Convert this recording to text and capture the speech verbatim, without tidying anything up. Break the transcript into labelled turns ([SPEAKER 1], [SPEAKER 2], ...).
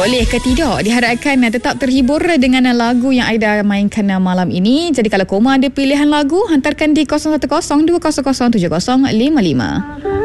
[SPEAKER 1] Boleh ke tidak? Diharapkan tetap terhibur dengan lagu yang Aida mainkan malam ini. Jadi kalau korang ada pilihan lagu, hantarkan di kosong satu kosong dua kosong kosong tujuh kosong lima lima.